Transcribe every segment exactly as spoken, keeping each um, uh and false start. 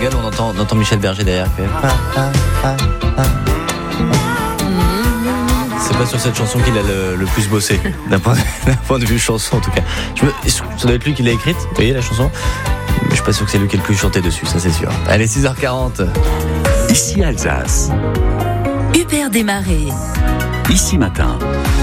Gall, on entend, on entend Michel Berger derrière. Fait... Ah, ah, ah, ah. C'est pas sur cette chanson qu'il a le, le plus bossé, d'un point, d'un point de vue chanson en tout cas. Je me, ça doit être lui qui l'a écrite, vous voyez la chanson. Mais je suis pas sûr que c'est lui qui ait le plus chanté dessus, ça c'est sûr. Allez, six heures quarante. Ici Alsace. Hubert Desmarais. Ici Matin.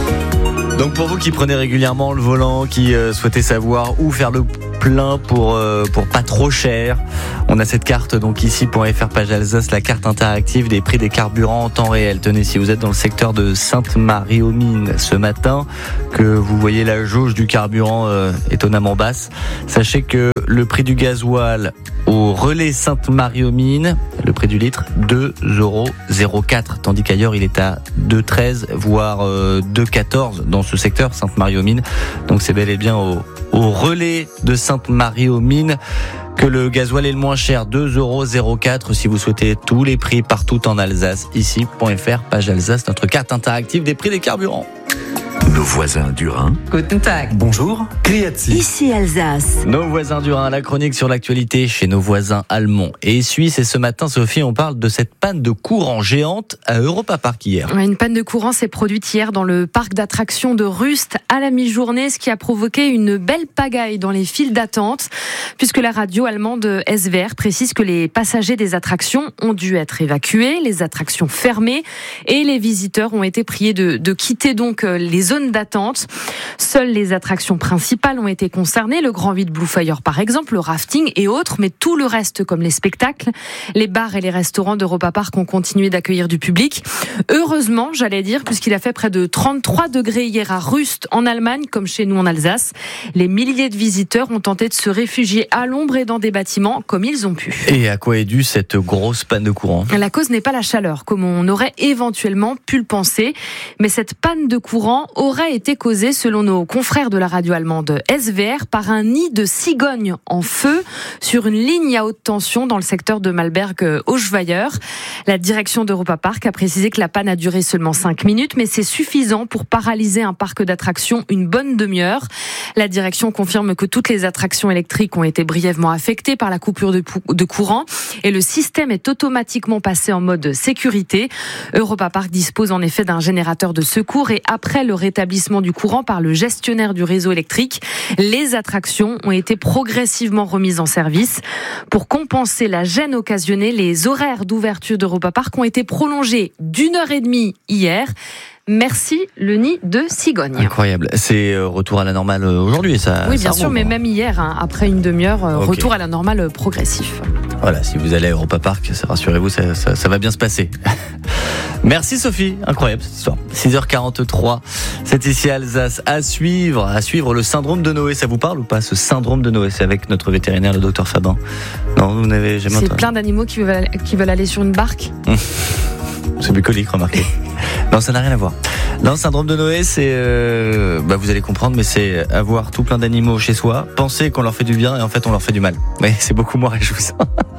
Donc pour vous qui prenez régulièrement le volant, qui euh, souhaitez savoir où faire le plein pour euh, pour pas trop cher, on a cette carte donc ici.fr page Alsace, la carte interactive des prix des carburants en temps réel. Tenez, si vous êtes dans le secteur de Sainte-Marie-aux-Mines ce matin, que vous voyez la jauge du carburant euh, étonnamment basse, sachez que le prix du gasoil au relais Sainte-Marie-aux-Mines, le prix du litre, deux euros zéro quatre, tandis qu'ailleurs il est à deux euros treize, voire euh, deux euros quatorze dans ce secteur Sainte-Marie-aux-Mines. Donc c'est bel et bien au, au relais de Sainte-Marie-aux-Mines que le gasoil est le moins cher, deux euros zéro quatre. Si vous souhaitez tous les prix partout en Alsace, ici.fr page Alsace, notre carte interactive des prix des carburants. Nos voisins du Rhin. Guten Tag. Bonjour. Grüezi. Ici Alsace. Nos voisins du Rhin, la chronique sur l'actualité chez nos voisins allemands et suisses. Et ce matin, Sophie, on parle de cette panne de courant géante à Europa Park hier. Une panne de courant s'est produite hier dans le parc d'attractions de Rust à la mi-journée, ce qui a provoqué une belle pagaille dans les files d'attente, puisque la radio allemande S V R précise que les passagers des attractions ont dû être évacués, les attractions fermées, et les visiteurs ont été priés de, de quitter donc les zones d'attente. Seules les attractions principales ont été concernées, le Grand Vide Blue Fire par exemple, le rafting et autres, mais tout le reste comme les spectacles, les bars et les restaurants d'Europa Park ont continué d'accueillir du public. Heureusement, j'allais dire, puisqu'il a fait près de trente-trois degrés hier à Rust en Allemagne, comme chez nous en Alsace. Les milliers de visiteurs ont tenté de se réfugier à l'ombre et dans des bâtiments comme ils ont pu. Et à quoi est due cette grosse panne de courant ? La cause n'est pas la chaleur, comme on aurait éventuellement pu le penser, mais cette panne de courant aurait été causée, selon nos confrères de la radio allemande S V R, par un nid de cigognes en feu sur une ligne à haute tension dans le secteur de Malberg-Hochweiler. La direction d'Europa Park a précisé que la panne a duré seulement cinq minutes, mais c'est suffisant pour paralyser un parc d'attractions une bonne demi-heure. La direction confirme que toutes les attractions électriques ont été brièvement affectées par la coupure de, pou- de courant et le système est automatiquement passé en mode sécurité. Europa Park dispose en effet d'un générateur de secours et après le rétablissement du courant par le gestionnaire du réseau électrique, les attractions ont été progressivement remises en service. Pour compenser la gêne occasionnée, les horaires d'ouverture d'Europa Park ont été prolongés d'une heure et demie hier. Merci le nid de cigogne. Incroyable. C'est euh, retour à la normale aujourd'hui, ça. Oui, bien ça sûr, roule, mais hein. même hier, hein, après une demi-heure, euh, Okay. retour à la normale euh, progressif. Voilà, si vous allez à Europa Park, rassurez-vous, ça, ça, ça va bien se passer. Merci Sophie, incroyable cette histoire. six heures quarante-trois, c'est ici Alsace. À suivre, à suivre le syndrome de Noé. Ça vous parle ou pas, ce syndrome de Noé ? C'est avec notre vétérinaire, le docteur Fabin. Non, vous n'avez jamais C'est entendu. plein d'animaux qui veulent, qui veulent aller sur une barque. C'est bucolique, remarquez. Non, ça n'a rien à voir. Non, syndrome de Noé, c'est, euh, bah vous allez comprendre, mais c'est avoir tout plein d'animaux chez soi, penser qu'on leur fait du bien et en fait on leur fait du mal. Mais c'est beaucoup moins réjouissant.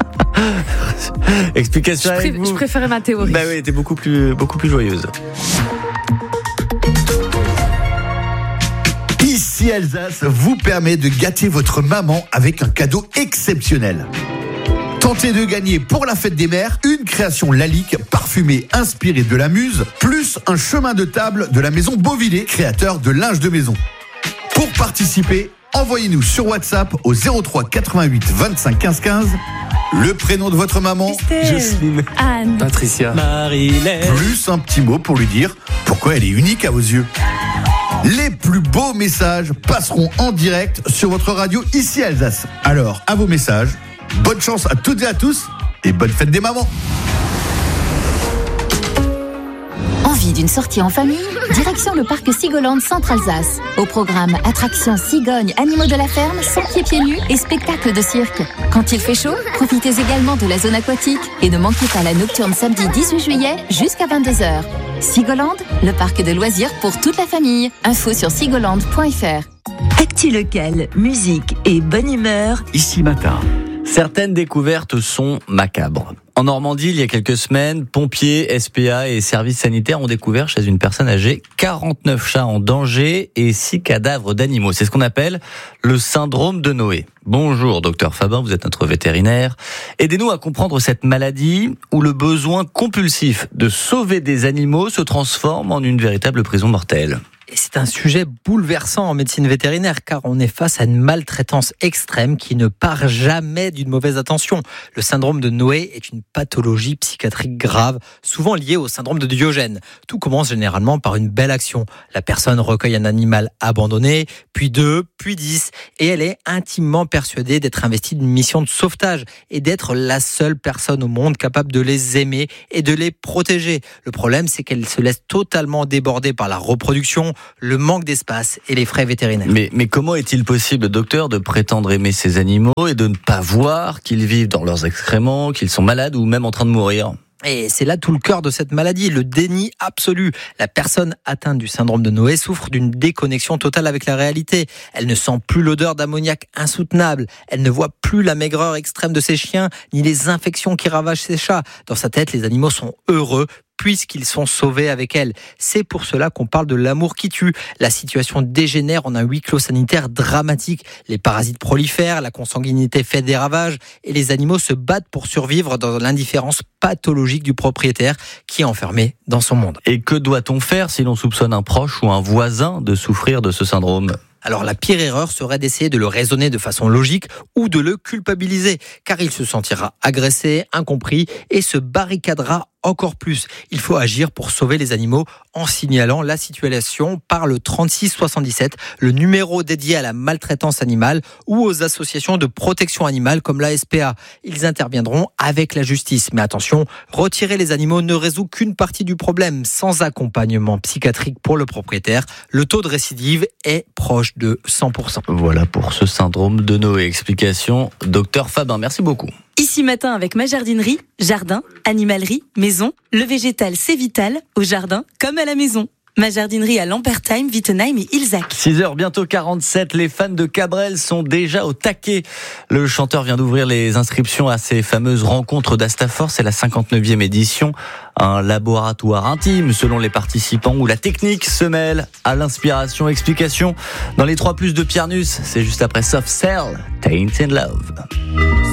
Explication Je, avec pré- vous. je préférais ma théorie. Bah oui, elle était beaucoup plus, beaucoup plus joyeuse. Ici Alsace vous permet de gâter votre maman avec un cadeau exceptionnel. Tentez de gagner pour la fête des mères une création Lalique parfumée inspirée de la Muse, plus un chemin de table de la maison Beauvillet, créateur de linge de maison. Pour participer, envoyez-nous sur WhatsApp au zéro trois quatre-vingt-huit vingt-cinq quinze quinze le prénom de votre maman, Jocelyne, Anne. Patricia. Marilène. plus un petit mot pour lui dire pourquoi elle est unique à vos yeux. Les plus beaux messages passeront en direct sur votre radio ici Alsace. Alors, à vos messages, bonne chance à toutes et à tous et bonne fête des mamans. Envie d'une sortie en famille ? Direction le parc Sigoland Centre-Alsace. Au programme attractions, cigognes, animaux de la ferme, sans pieds pieds nus et spectacles de cirque. Quand il fait chaud, profitez également de la zone aquatique et ne manquez pas la nocturne samedi dix-huit juillet jusqu'à vingt-deux heures. Sigoland, le parc de loisirs pour toute la famille. Info sur sigoland point f r. Actu local, musique et bonne humeur. Ici Matin. Certaines découvertes sont macabres. En Normandie, il y a quelques semaines, pompiers, S P A et services sanitaires ont découvert chez une personne âgée quarante-neuf chats en danger et six cadavres d'animaux. C'est ce qu'on appelle le syndrome de Noé. Bonjour, docteur Fabin, vous êtes notre vétérinaire. Aidez-nous à comprendre cette maladie où le besoin compulsif de sauver des animaux se transforme en une véritable prison mortelle. Et c'est un sujet bouleversant en médecine vétérinaire car on est face à une maltraitance extrême qui ne part jamais d'une mauvaise intention. Le syndrome de Noé est une pathologie psychiatrique grave, souvent liée au syndrome de Diogène. Tout commence généralement par une belle action. La personne recueille un animal abandonné, puis deux, puis dix, et elle est intimement persuadée d'être investie d'une mission de sauvetage et d'être la seule personne au monde capable de les aimer et de les protéger. Le problème, c'est qu'elle se laisse totalement déborder par la reproduction, le manque d'espace et les frais vétérinaires. Mais, mais comment est-il possible, docteur, de prétendre aimer ces animaux et de ne pas voir qu'ils vivent dans leurs excréments, qu'ils sont malades ou même en train de mourir ? Et c'est là tout le cœur de cette maladie, le déni absolu. La personne atteinte du syndrome de Noé souffre d'une déconnexion totale avec la réalité. Elle ne sent plus l'odeur d'ammoniac insoutenable. Elle ne voit plus la maigreur extrême de ses chiens, ni les infections qui ravagent ses chats. Dans sa tête, les animaux sont heureux puisqu'ils sont sauvés avec elle. C'est pour cela qu'on parle de l'amour qui tue. La situation dégénère en un huis clos sanitaire dramatique. Les parasites prolifèrent, la consanguinité fait des ravages et les animaux se battent pour survivre dans l'indifférence pathologique du propriétaire qui est enfermé dans son monde. Et que doit-on faire si l'on soupçonne un proche ou un voisin de souffrir de ce syndrome ? Alors la pire erreur serait d'essayer de le raisonner de façon logique ou de le culpabiliser, car il se sentira agressé, incompris et se barricadera encore plus. Il faut agir pour sauver les animaux en signalant la situation par le trente-six soixante-dix-sept, le numéro dédié à la maltraitance animale ou aux associations de protection animale comme la S P A. Ils interviendront avec la justice. Mais attention, retirer les animaux ne résout qu'une partie du problème. Sans accompagnement psychiatrique pour le propriétaire, le taux de récidive est proche de cent pour cent. Voilà pour ce syndrome de Noé. Explication, docteur Fabin. Merci beaucoup. Ici Matin avec ma jardinerie, jardin, animalerie, maison. Le végétal, c'est vital, au jardin comme à la maison. Ma jardinerie à Lampertheim, Wittenheim et Ilzac. six heures, bientôt quarante-sept. Les fans de Cabrel sont déjà au taquet. Le chanteur vient d'ouvrir les inscriptions à ces fameuses rencontres d'Astafor. C'est la cinquante-neuvième édition. Un laboratoire intime, selon les participants, où la technique se mêle à l'inspiration. Explication dans les trois plus de Pierre Nuss. C'est juste après Soft Cell, Tainted Love.